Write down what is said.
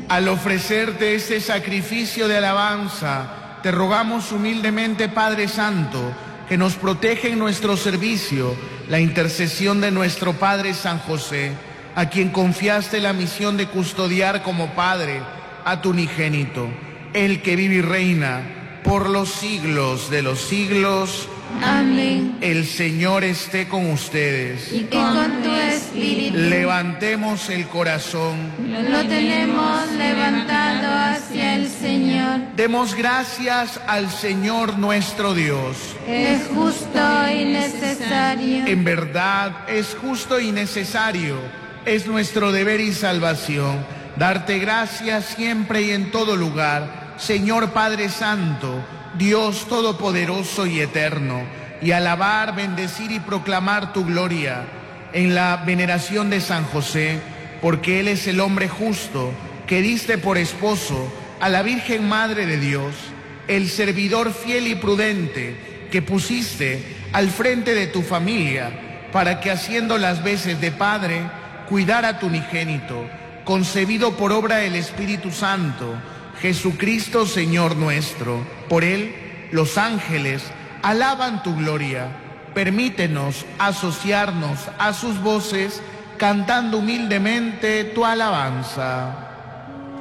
Al ofrecerte este sacrificio de alabanza, te rogamos humildemente, Padre Santo, que nos proteja en nuestro servicio la intercesión de nuestro Padre San José, a quien confiaste la misión de custodiar como Padre a tu unigénito, el que vive y reina por los siglos de los siglos. Amén. El Señor esté con ustedes. Y con tu espíritu. Levantemos el corazón. Lo tenemos levantado hacia el Señor. Demos gracias al Señor nuestro Dios. Es justo y necesario. En verdad es justo y necesario. Es nuestro deber y salvación darte gracias siempre y en todo lugar, Señor Padre Santo, Dios Todopoderoso y Eterno, y alabar, bendecir y proclamar tu gloria en la veneración de San José, porque Él es el hombre justo que diste por esposo a la Virgen Madre de Dios, el servidor fiel y prudente que pusiste al frente de tu familia, para que haciendo las veces de padre, cuidara a tu unigénito, concebido por obra del Espíritu Santo, Jesucristo Señor nuestro. Por Él, los ángeles alaban tu gloria. Permítenos asociarnos a sus voces, cantando humildemente tu alabanza.